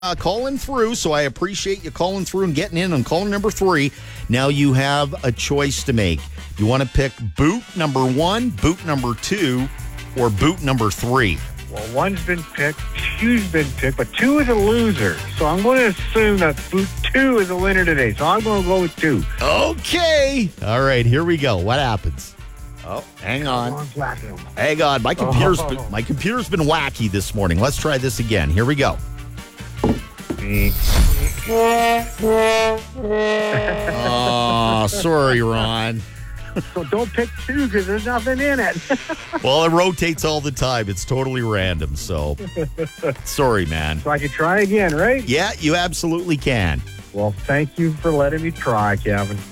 calling through, so I appreciate you calling through and getting in on caller number 3. Now you have a choice to make. You want to pick boot number 1, boot number 2, or boot number 3? Well, 1's been picked, 2's been picked, but 2 is a loser. So I'm going to assume that boot 2 is a winner today. So I'm going to go with 2. Okay. All right, here we go. What happens? Oh, hang on. Hang on. My computer's been wacky this morning. Let's try this again. Here we go. Oh, sorry, Ron. So don't pick 2 because there's nothing in it. Well, it rotates all the time. It's totally random, so sorry, man. So I can try again, right? Yeah, you absolutely can. Well, thank you for letting me try, Kevin.